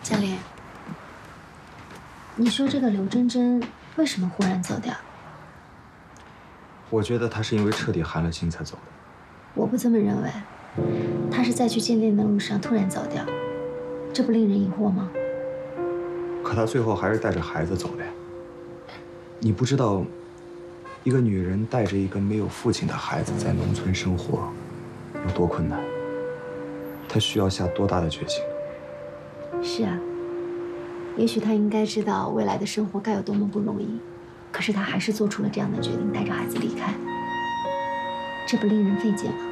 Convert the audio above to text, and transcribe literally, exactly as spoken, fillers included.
嘉玲，你说这个刘真真为什么忽然走掉？ 我觉得她是因为彻底寒了心才走的。 我不这么认为，她是在去见店的路上突然走掉，这不令人疑惑吗？ 可她最后还是带着孩子走的呀。你不知道，一个女人带着一个没有父亲的孩子在农村生活有多困难，她需要下多大的决心。 是啊，也许她应该知道未来的生活该有多么不容易，可是她还是做出了这样的决定，带着孩子离开，这不令人费解吗？